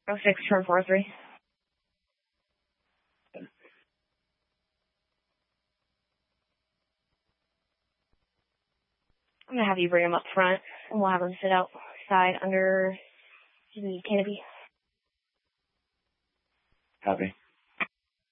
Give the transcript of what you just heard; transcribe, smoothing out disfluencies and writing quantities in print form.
06, turn 4-3. I'm going to have you bring him up front, and we'll have him sit outside under the canopy. Copy.